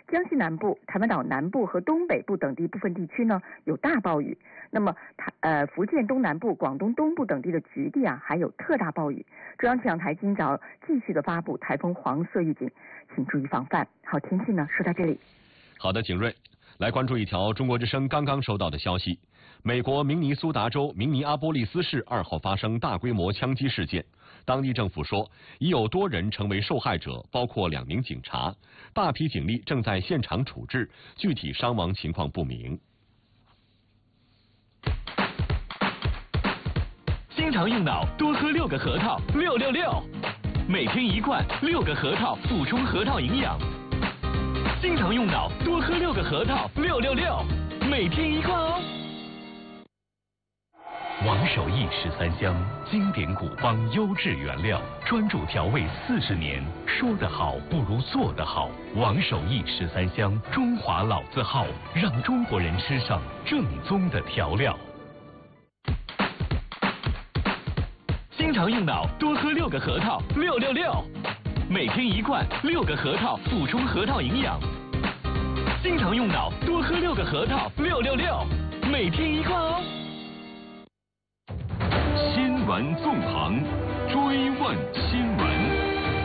江西南部、台湾岛南部和东北部等地部分地区呢有大暴雨。那么福建东南部、广东东部等地的局地还有特大暴雨。中央气象台今早继续的发布台风黄色预警，请注意防范。好，天气呢说到这里。 好的，景睿，来关注一条中国之声刚刚收到的消息。美国明尼苏达州明尼阿波利斯市2号发生大规模枪击事件，当地政府说已有多人成为受害者，包括2名警察，大批警力正在现场处置，具体伤亡情况不明。 经常用脑，多喝6个核桃，666，每天1罐，6个核桃补充核桃营养。经常用脑，多喝6个核桃，666，每天1罐哦。王守义13香，经典古方，优质原料，专注调味40年。说得好不如做得好。王守义13香，中华老字号，让中国人吃上正宗的调料。经常用脑，多喝6个核桃，666，每天1罐，6个核桃补充核桃营养。经常用脑，多喝6个核桃，666，每天1罐哦。新闻纵横，追问新闻。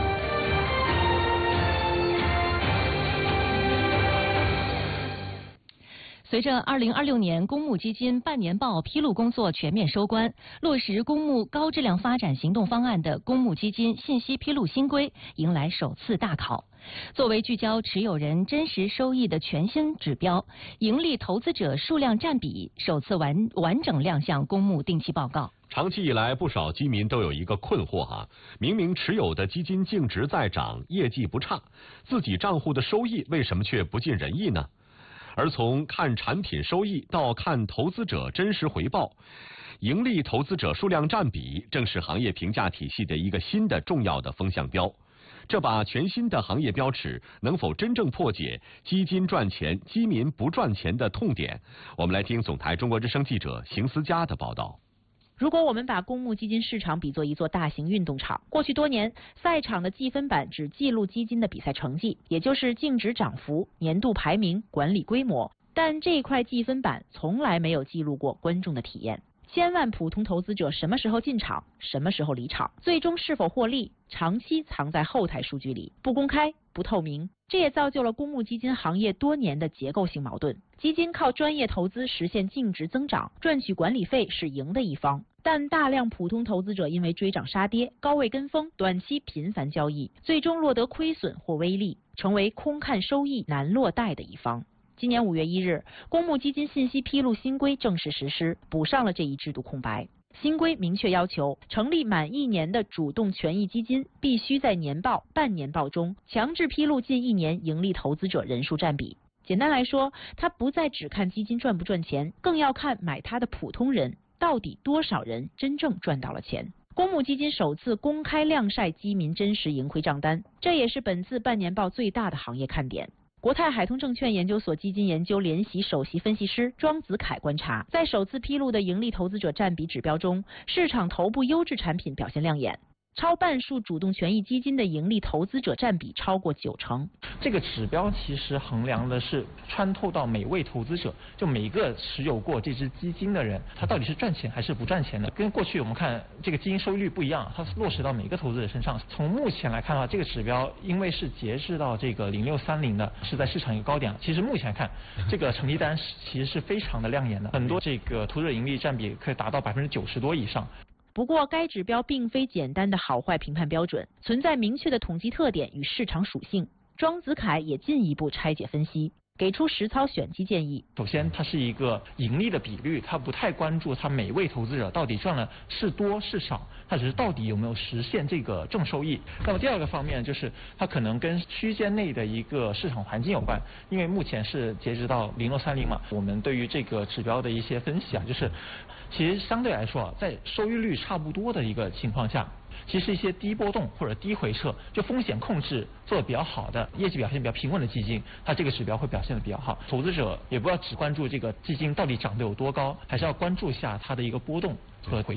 随着2026年公募基金半年报披露工作全面收官，落实公募高质量发展行动方案的公募基金信息披露新规迎来首次大考。作为聚焦持有人真实收益的全新指标，盈利投资者数量占比首次完整亮相公募定期报告。 长期以来，不少基民都有一个困惑明明持有的基金净值在涨，业绩不差，自己账户的收益为什么却不尽人意呢？而从看产品收益到看投资者真实回报，盈利投资者数量占比正是行业评价体系的一个新的重要的风向标。这把全新的行业标尺能否真正破解基金赚钱、基民不赚钱的痛点？我们来听总台中国之声记者邢思佳的报道。 如果我们把公募基金市场比作一座大型运动场，过去多年，赛场的计分板只记录基金的比赛成绩，也就是净值涨幅、年度排名、管理规模，但这块计分板从来没有记录过观众的体验。千万普通投资者什么时候进场，什么时候离场，最终是否获利，长期藏在后台数据里，不公开、不透明。这也造就了公募基金行业多年的结构性矛盾。基金靠专业投资实现净值增长，赚取管理费是赢的一方，但大量普通投资者因为追涨杀跌、高位跟风、短期频繁交易，最终落得亏损或微利，成为空看收益难落袋的一方。今年5月1日，公募基金信息披露新规正式实施，补上了这一制度空白。新规明确要求，成立满1年的主动权益基金必须在年报、半年报中强制披露近1年盈利投资者人数占比。简单来说，它不再只看基金赚不赚钱，更要看买它的普通人到底多少人真正赚到了钱。公募基金首次公开亮晒基民真实盈亏账单，这也是本次半年报最大的行业看点。国泰海通证券研究所基金研究联席首席分析师庄子凯观察，在首次披露的盈利投资者占比指标中，市场头部优质产品表现亮眼，超半数主动权益基金的盈利投资者占比超过90%。 这个指标其实衡量的是穿透到每位投资者，就每个持有过这支基金的人，他到底是赚钱还是不赚钱的。跟过去我们看这个基金收益率不一样，它落实到每个投资者身上。从目前来看的话，这个指标因为是截至到这个0630的，是在市场一个高点。其实目前看，这个成绩单其实是非常的亮眼的，很多这个投资者盈利占比可以达到90%多以上。 不过，该指标并非简单的好坏评判标准，存在明确的统计特点与市场属性。庄子凯也进一步拆解分析，给出实操选基建议。 首先，它是一个盈利的比率，它不太关注它每位投资者到底赚了是多是少，它只是到底有没有实现这个正收益。那么第二个方面就是它可能跟区间内的一个市场环境有关，因为目前是截止到0630嘛，我们对于这个指标的一些分析就是其实相对来说在收益率差不多的一个情况下，其实一些低波动或者低回撤，就风险控制做得比较好的、业绩表现比较平稳的基金，它这个指标会表现得比较好。投资者也不要只关注这个基金到底涨得有多高，还是要关注一下它的一个波动和回撤。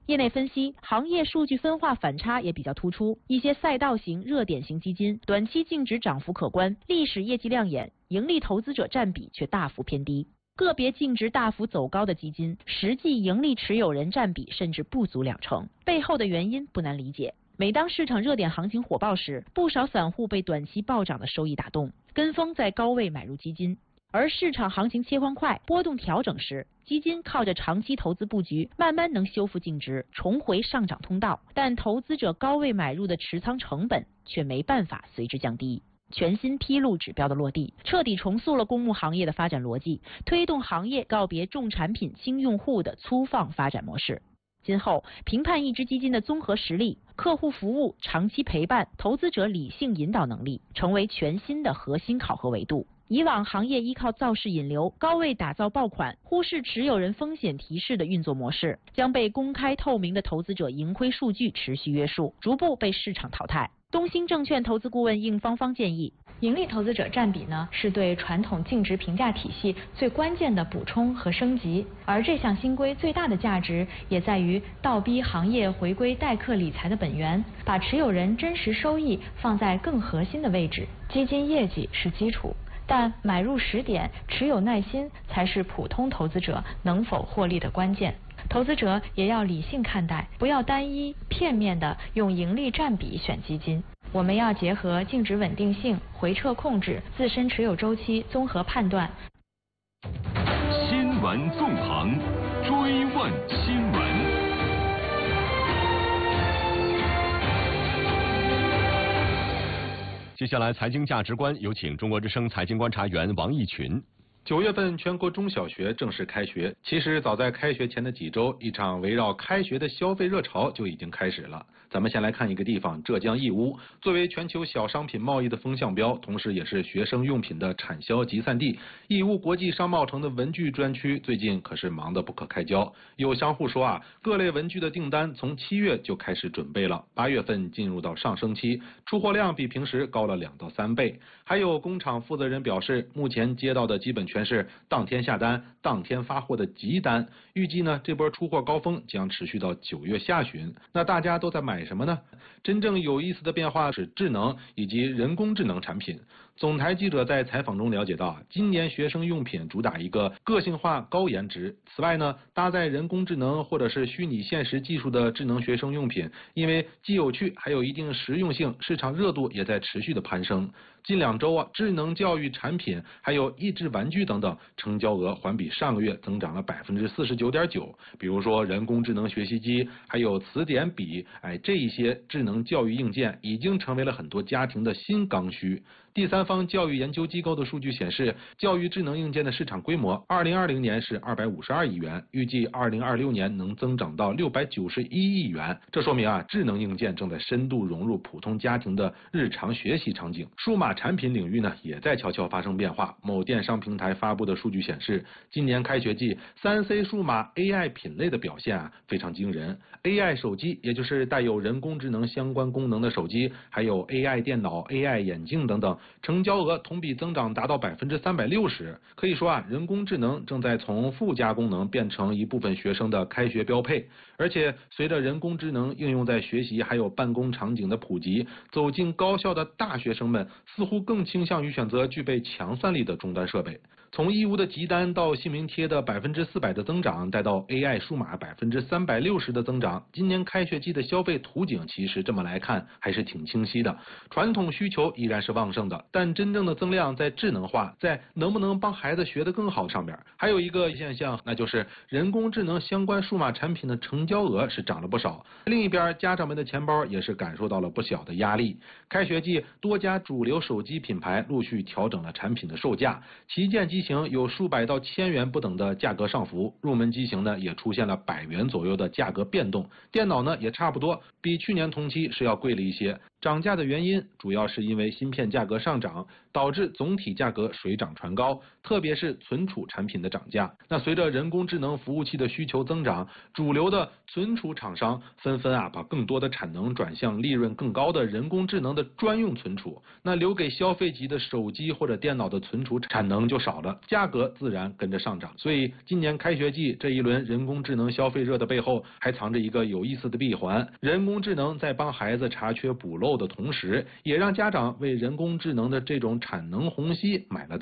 业内分析，行业数据分化反差也比较突出，一些赛道型、热点型基金短期净值涨幅可观，历史业绩亮眼，盈利投资者占比却大幅偏低。个别净值大幅走高的基金，实际盈利持有人占比甚至不足20%，背后的原因不难理解。每当市场热点行情火爆时，不少散户被短期暴涨的收益打动，跟风在高位买入基金。而市场行情切换快、波动调整时，基金靠着长期投资布局，慢慢能修复净值，重回上涨通道。但投资者高位买入的持仓成本却没办法随之降低。全新披露指标的落地，彻底重塑了公募行业的发展逻辑，推动行业告别重产品轻用户的粗放发展模式。今后评判一只基金的综合实力、客户服务、长期陪伴、投资者理性引导能力，成为全新的核心考核维度。以往行业依靠造势引流、高位打造爆款，忽视持有人风险提示的运作模式，将被公开透明的投资者盈亏数据持续约束，逐步被市场淘汰。东兴证券投资顾问应芳芳建议， 盈利投资者占比呢，是对传统净值评价体系最关键的补充和升级，而这项新规最大的价值也在于倒逼行业回归代客理财的本源，把持有人真实收益放在更核心的位置。基金业绩是基础，但买入时点、持有耐心才是普通投资者能否获利的关键。投资者也要理性看待，不要单一片面的用盈利占比选基金。我们要结合净值稳定性、回撤控制、自身持有周期综合判断。 新闻纵横，追问新闻。 接下来财经价值观，有请中国之声财经观察员王毅群。 9月份全国中小学正式开学，其实早在开学前的几周，一场围绕开学的消费热潮就已经开始了。咱们先来看一个地方，浙江义乌，作为全球小商品贸易的风向标，同时也是学生用品的产销集散地，义乌国际商贸城的文具专区最近可是忙得不可开交。有商户说各类文具的订单从7月就开始准备了，8月份进入到上升期，出货量比平时高了2到3倍。还有工厂负责人表示，目前接到的基本全是当天下单、当天发货的急单，预计呢这波出货高峰将持续到9月下旬。那大家都在买什么呢？真正有意思的变化是智能以及人工智能产品。总台记者在采访中了解到，今年学生用品主打一个个性化、高颜值。此外呢，搭载人工智能或者是虚拟现实技术的智能学生用品，因为既有趣还有一定实用性，市场热度也在持续的攀升。近2周智能教育产品还有益智玩具等等，成交额环比上个月增长了49.9%。比如说人工智能学习机，还有词典笔，这一些智能教育硬件已经成为了很多家庭的新刚需。第三方教育研究机构的数据显示，教育智能硬件的市场规模2020年是252亿元，预计2026年能增长到691亿元。这说明智能硬件正在深度融入普通家庭的日常学习场景。数码产品领域呢，也在悄悄发生变化。某电商平台发布的数据显示，今年开学季3C 数码 AI 品类的表现非常惊人。AI 手机，也就是带有人工智能相关功能的手机，还有 AI 电脑、AI 眼镜等等，成交额同比增长达到360%。可以说人工智能正在从附加功能变成一部分学生的开学标配。而且随着人工智能应用在学习还有办公场景的普及，走进高校的大学生们似乎更倾向于选择具备强算力的终端设备。从义乌的集单到姓名贴的400%的增长，再到 AI 数码360%的增长，今年开学季的消费图景其实这么来看还是挺清晰的。传统需求依然是旺盛的，但真正的增量在智能化，在能不能帮孩子学得更好上面。还有一个现象，那就是人工智能相关数码产品的成交额是涨了不少。另一边，家长们的钱包也是感受到了不小的压力。开学季，多家主流手机品牌陆续调整了产品的售价，旗舰机型有数百到1000元不等的价格上浮，入门机型呢也出现了100元左右的价格变动。电脑呢也差不多，比去年同期是要贵了一些。涨价的原因主要是因为芯片价格上涨， 导致总体价格水涨船高，特别是存储产品的涨价。那随着人工智能服务器的需求增长，主流的存储厂商纷纷把更多的产能转向利润更高的人工智能的专用存储，那留给消费级的手机或者电脑的存储产能就少了，价格自然跟着上涨。所以今年开学季这一轮人工智能消费热的背后，还藏着一个有意思的闭环。人工智能在帮孩子查缺补漏的同时，也让家长为人工智能的这种产能虹吸买了单。